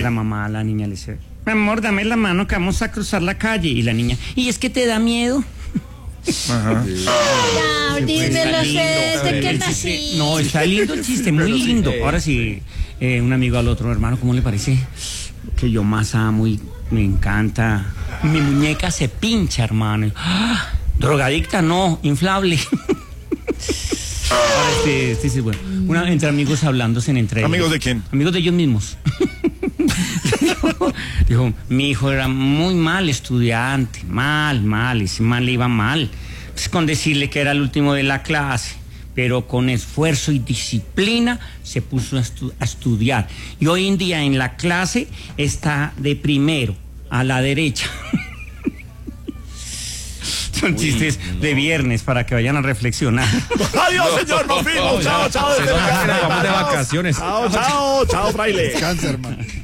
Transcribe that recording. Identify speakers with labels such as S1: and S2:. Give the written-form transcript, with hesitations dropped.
S1: La mamá a la niña le dice, mi amor, dame la mano que vamos a cruzar la calle. Y la niña, ¿y es que te da miedo?
S2: Ajá.
S3: Dímelo desde que nací.
S1: No, está lindo el chiste, muy lindo. Ahora sí, un amigo al otro, hermano, ¿cómo le parece? Que yo más amo y me encanta. Mi muñeca se pincha, hermano. ¡Ah! Drogadicta, no, inflable. Ahora este es bueno. Entre amigos hablándose entre ellos.
S2: ¿Amigos de quién?
S1: Amigos de ellos mismos. Dijo, mi hijo era muy mal estudiante, mal, ese man le iba mal. Pues con decirle que era el último de la clase, pero con esfuerzo y disciplina se puso a estudiar. Y hoy en día en la clase está de primero, a la derecha. Son chistes de viernes para que vayan a reflexionar.
S2: Adiós, señor, nos fuimos. Chao, chao.
S4: Vamos de vacaciones.
S2: Chao, fraile.
S5: Cáncer, hermano.